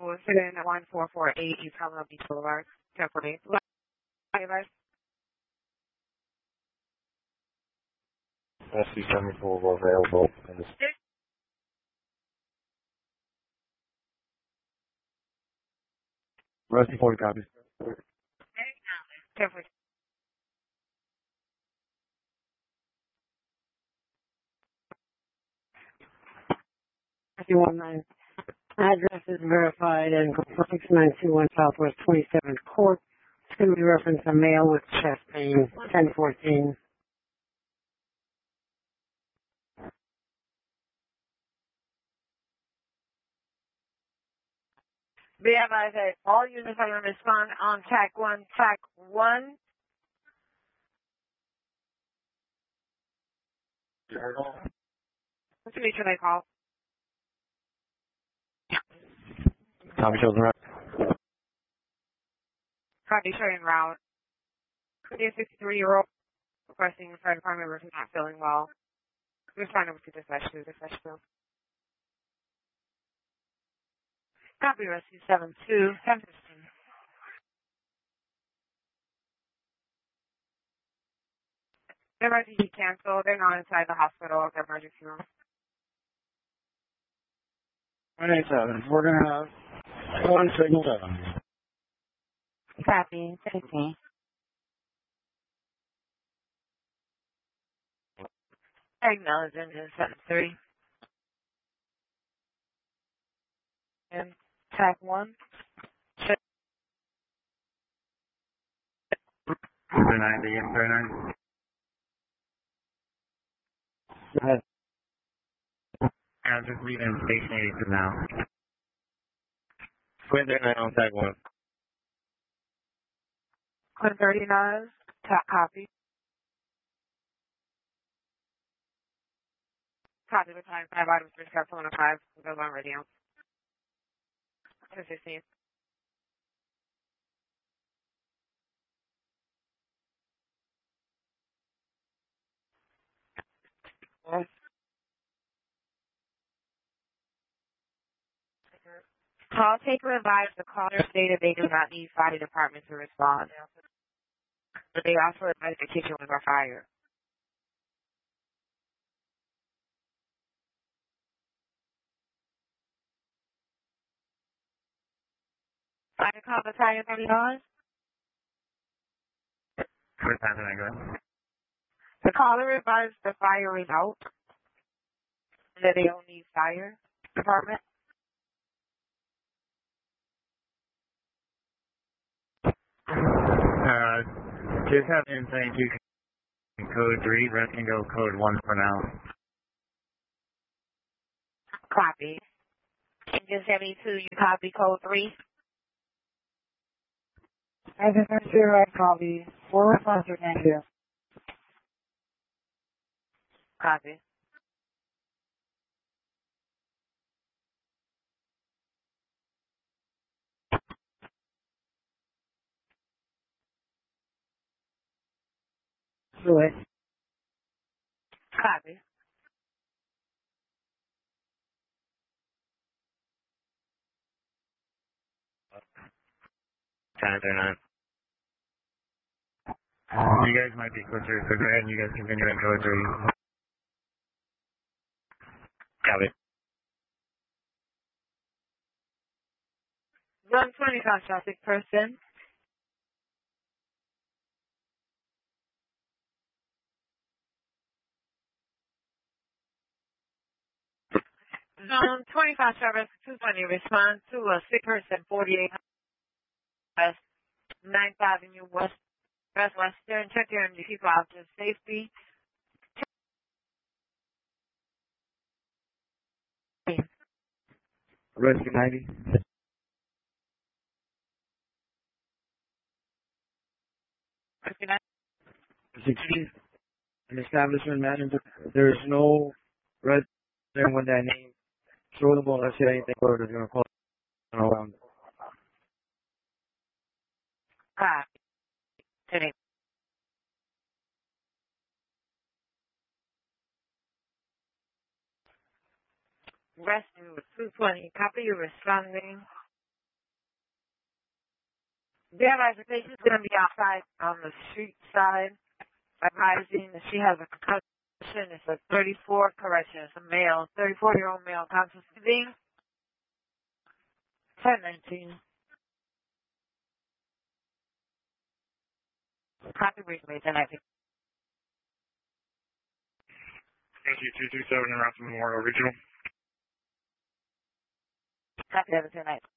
We'll sit in at 1448 East Helena Beach Boulevard, Temple. SC-74 available in the Rusty 40 copies. Temple. Address is verified and 6921 Southwest 27th Court. It's going to be referenced a male with chest pain, 1014. Be advised that all units are going to respond on TAC 1. TAC 1. What's the nature they call? Tommy shows around. Copy showing route. Could be a 63-year-old requesting the fire department versus not feeling well. We're trying to dispatch to dispatch to. Copy rescue 72, 1015. The emergency canceled. They're not inside the hospital at the emergency room. 187. We're going to have one signal 7. Copy, 15. Acknowledge engine 73. And TAC 1. 39, and 39. Go ahead. I'm just leaving Station 82 now. Quit 39 on tag 1. Quinn 39, TAC copy. Copy the time, 5 items, 3 steps, 105, goes on radio. 215. Yes. Call taker advised the caller stated they do not need fire department to respond. But they also advised the kitchen was on fire. Fire call the tire $30? What time did I go? The caller advised the fire is out. And that they don't need fire department. Just have insane you can code 3, rest can go code 1 for now. Copy. Engine 72, you copy code 3? Engine 72, I copy. 4 responses, thank you. Copy. Do it. Copy. Time they're not. You guys might be quicker, so go ahead and you guys continue at code 3. Copy. 125 traffic person. Zone 25 traffic 220 respond to a sick person 48 West 9th Avenue West Western. Check your MDP for officer safety. Rescue 90. Rescue 9. 16. An establishment manager. There is no resident with that name. Controllable unless you have anything further is going to call around. Copy. Today. Rescue 220. Copy you responding. The patient's going to be outside on the street side, advising that she has a concussion. It's a 34, correction, it's a male, 34-year-old male, conscious living, 1019. Copy briefly, 1019. Thank you, 227 around Memorial Regional. Copy, 1019.